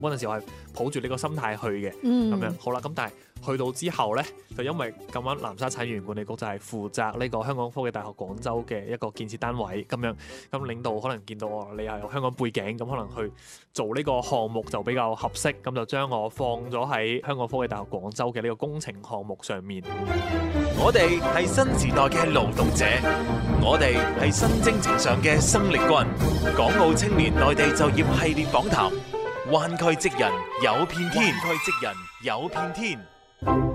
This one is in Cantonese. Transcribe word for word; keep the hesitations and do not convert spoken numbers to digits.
嗰陣時我係抱住呢個心態去嘅，咁、 嗯樣好啦。咁但係去到之後咧，就因為咁啱南沙產業園管理局就係負責呢個香港科技大學廣州嘅一個建設單位咁樣，咁領導可能見到我你係有香港背景，咁可能去做呢個項目就比較合適，咁就將我放咗喺香港科技大學廣州嘅呢個工程項目上面。 我哋係新時代嘅勞動者，我哋係新征程上嘅生力軍。港澳青年內地就業系列訪談，灣區職人有片天，灣區職人有片天。